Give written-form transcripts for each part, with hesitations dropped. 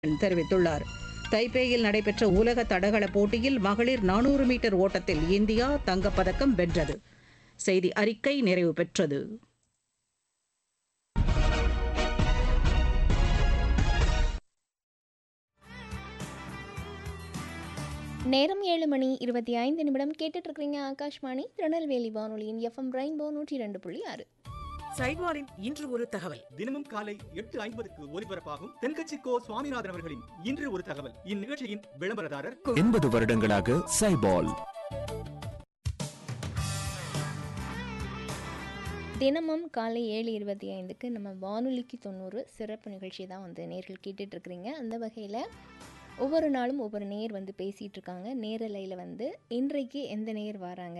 தெரிவித்துள்ளார். தைபேயில் நடைபெற்ற உலக தடகள போட்டியில் மகளிர் 400 மீட்டர் ஓட்டத்தில் இந்தியா தங்கப்பதக்கம் வென்றது. செய்தி அறிக்கை நிறைவு பெற்றது. நேரம் 7:25 கேட்டுட்டு இருக்கிறீங்க. ஆகாஷ்வாணி திருநெல்வேலி வானொலியின் எஃப்எம் ரெயின்போ 102.6. சைட்வாரின் இன்று ஒரு தகவல். தினமும் காலை 8:50 ஒலிபரப்பாகும் தென்கட்சி கோ சுவாமிநாதன் அவர்களின் இன்று ஒரு தகவல். இந்நிகழ்ச்சியின் விளம்பரதாரர் 80 வருடங்களாக சைபால். தினமும் காலை 7:25 நம்ம வானொலிக்கு 90 சிறப்பு நிகழ்ச்சி தான் நேர்கள் கேட்டுட்டு இருக்கிறீங்க. அந்த வகையில் ஒவ்வொரு நாளும் ஒவ்வொரு நேர் பேசிகிட்டு இருக்காங்க. நேரலையில் இன்றைக்கு எந்த நேர் வராங்க,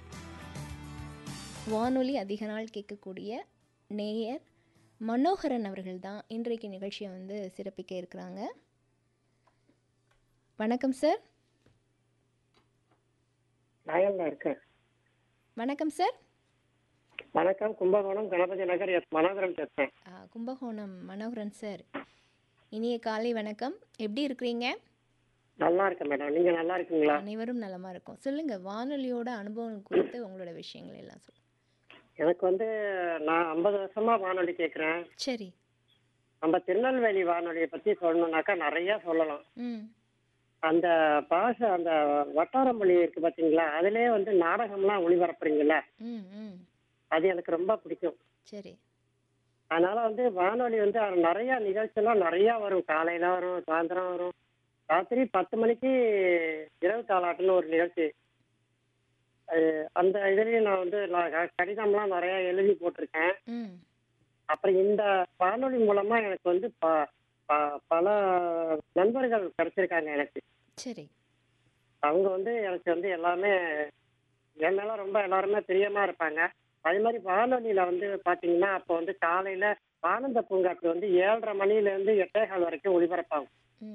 வானொலி அதிக நாள் கேட்கக்கூடிய நேயர் மனோகரன் அவர்கள் தான் இன்றைக்கு நிகழ்ச்சியை சிறப்பிக்க இருக்கிறாங்க. வணக்கம் சார். வணக்கம் சார். வணக்கம். கும்பகோணம் கணபதி நகர் மனோகரன் பேசுறேன். கும்பகோணம் மனோகரன் சார், இனிய காலை வணக்கம். எப்படி இருக்கிறீங்க? நல்லா இருக்கேன் மேடம். நீங்க நல்லா இருக்கீங்களா? அனைவரும் நலமா இருக்கும். சொல்லுங்க, வானொலியோட அனுபவம் குறித்து உங்களோட விஷயங்கள் எல்லாம் சொல்லுங்க. எனக்கு நான் 50 வருஷமா வானொலி கேட்கிறேன். சரி. நம்ம திருநெல்வேலி வானொலியை பத்தி சொல்லணும்னாக்கா நிறைய சொல்லலாம். அந்த பாஷை, அந்த வட்டார மொழி இருக்கு பாத்தீங்களா, அதுலயே நாடகம்லாம் ஒளிபரப்புறீங்கல்ல, அது எனக்கு ரொம்ப பிடிக்கும். சரி. அதனால வானொலி நிறைய நிகழ்ச்சியெல்லாம் நிறைய வரும். காலையில வரும், சாயந்தரம் வரும், ராத்திரி 10 மணிக்கு இரவு தாலாட்டுன்னு ஒரு நிகழ்ச்சி. அந்த இதுலயும் நான் கடிதம்லாம் நிறைய எழுதி போட்டிருக்கேன். அப்புறம் இந்த வானொலி மூலமா எனக்கு பல நண்பர்கள் கிடைச்சிருக்காங்க எனக்கு. சரி. அவங்க எனக்கு எல்லாமே என் மேல ரொம்ப எல்லாருமே பிரியமா இருப்பாங்க. அதே மாதிரி வானொலியில பாத்தீங்கன்னா அப்போ காலையில ஆனந்த பூங்காற்று 7:30 மணில இருந்து 8:15 வரைக்கும் ஒளிபரப்பாகும்.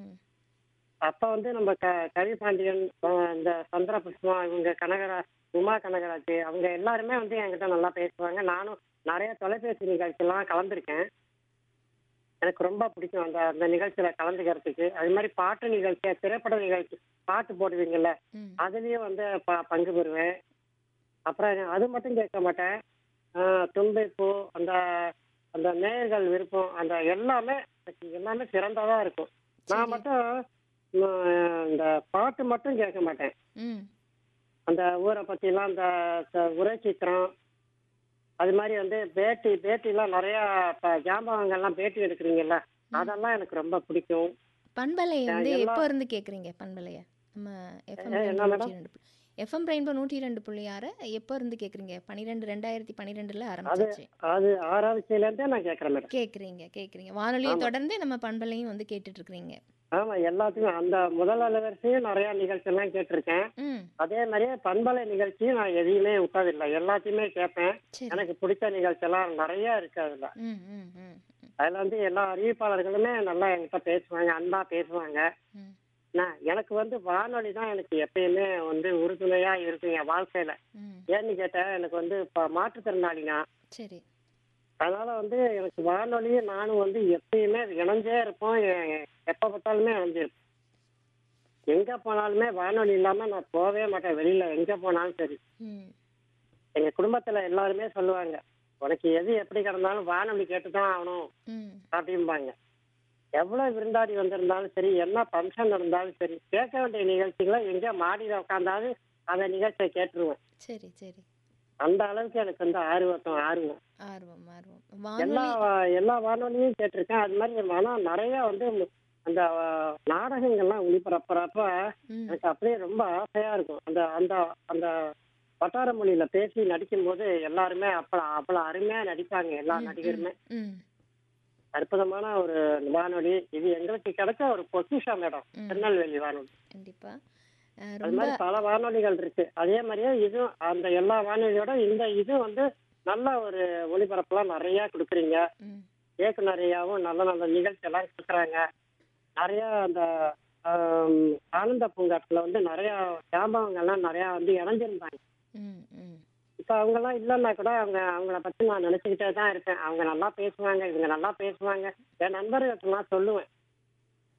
அப்ப நம்ம கவி பாண்டியன், இந்த சந்திர புஷ்பா, இவங்க உமா கனகராஜ், அவங்க எல்லாருமே என்கிட்ட நல்லா பேசுவாங்க. நானும் நிறைய தொலைபேசி நிகழ்ச்சியெல்லாம் கலந்துருக்கேன். எனக்கு ரொம்ப பிடிக்கும் அந்த நிகழ்ச்சியில கலந்துக்கிறதுக்கு. அது மாதிரி பாட்டு நிகழ்ச்சி, திரைப்பட நிகழ்ச்சி, பாட்டு போடுவீங்கல்ல, அதுலயும் பங்கு பெறுவேன். அப்புறம் அது மட்டும் கேட்க மாட்டேன். தும்பைப்பூ, அந்த அந்த நேயர்கள் விருப்பம், அந்த எல்லாமே சிறந்ததா இருக்கும். நான் மட்டும் இந்த பாட்டு மட்டும் கேட்க மாட்டேன். அந்த ஊரை பத்திலாம், அந்த உரை சித்திரம், அது மாதிரி பேட்டிலாம் நிறைய ஞாபகங்கள்லாம் பேட்டி எடுக்கிறீங்கல்ல, அதெல்லாம் எனக்கு ரொம்ப பிடிக்கும். பண்பலை எப்போ இருந்து கேட்குறீங்க? பண்பலையா நம்ம எஃப்எம் ரெயின்போ 102.6 எப்போ இருந்து கேட்குறீங்க? 2012 ஆரம்பிச்சு. அது ஆரம்பிச்சதுல இருந்தே நான் கேட்குறேன் மேடம். கேட்குறீங்க வானொலியை தொடர்ந்து நம்ம பண்பலையும் கேட்டுட்டு இருக்கிறீங்க. ஆமா, எல்லாத்தையும் அந்த முதல் அலைவரிசையும் நிறைய நிகழ்ச்சி எல்லாம் கேட்டிருக்கேன். அதே மாதிரியே பண்பலை நிகழ்ச்சியும் நான் எதையுமே விட்டதில்லை, எல்லாத்தையுமே கேட்பேன். எனக்கு பிடிச்ச நிகழ்ச்சி எல்லாம் நிறைய இருக்கு. அதுல எல்லா அறிவிப்பாளர்களுமே நல்லா என்கிட்ட பேசுவாங்க, அன்பா பேசுவாங்க. எனக்கு வானொலி தான் எனக்கு எப்பயுமே உறுதுணையா இருக்கு என் வாழ்க்கையில. ஏன்னு கேட்டா, எனக்கு இப்ப மாற்றுத்திறனாளினா. சரி. அதனால எனக்கு வானொலியும் நானும் எப்பயுமே இணைஞ்சே இருப்போம். எப்ப பார்த்தாலுமே இணைஞ்சிருப்போம். எங்க போனாலுமே வானொலி இல்லாம நான் போவே மாட்டேன். வெளியில எங்க போனாலும் சரி, எங்க குடும்பத்துல எல்லாருமே சொல்லுவாங்க, உனக்கு எது எப்படி கிடந்தாலும் வானொலி கேட்டுதான் ஆகணும் அப்படிம்பாங்க. எவ்வளவு விருந்தாடி வந்திருந்தாலும் சரி, என்ன ஃபங்க்ஷன் நடந்தாலும் சரி, கேட்க வேண்டிய நிகழ்ச்சிகளை எங்க மாடியில உட்காந்தாலும் அந்த நிகழ்ச்சியை கேட்டுருவேன். சரி சரி. அந்த அளவுக்கு எனக்கு ஆர்வம். எல்லா வானொலியும் கேட்டிருக்கேன். அது மாதிரி நிறைய அந்த நாடகங்கள்லாம் ஒளிபரப்புறப்ப எனக்கு அப்படியே ரொம்ப ஆசையா இருக்கும். அந்த அந்த அந்த வட்டார மொழியில பேசி நடிக்கும் போது எல்லாருமே அவ்வளவு அருமையா நடிப்பாங்க. எல்லா நடிகருமே அற்புதமான ஒரு வானொலி இது. எங்களுக்கு கிடைச்ச ஒரு பொக்கிஷம் மேடம் திருநெல்வேலி வானொலி. கண்டிப்பா. அது மாதிரி பல வானொலிகள் இருக்கு. அதே மாதிரியே இதுவும் அந்த எல்லா வானொலியோட இது நல்ல ஒரு ஒளிபரப்புலாம் நிறைய கொடுக்குறீங்க. இயக்குநரையாவும் நல்ல நல்ல நிகழ்ச்சி எல்லாம் கொடுக்குறாங்க. நிறைய அந்த ஆனந்த பூங்காட்டுல நிறைய ஞாபகங்கள்லாம் நிறைய இணைஞ்சிருந்தாங்க. இப்ப அவங்க எல்லாம் இல்லைன்னா கூட அவங்கள பத்தி நான் நினைச்சுக்கிட்டே தான் இருப்பேன். அவங்க நல்லா பேசுவாங்க, இவங்க நல்லா பேசுவாங்க. என் நண்பர்களுக்கு நான் சொல்லுவேன்,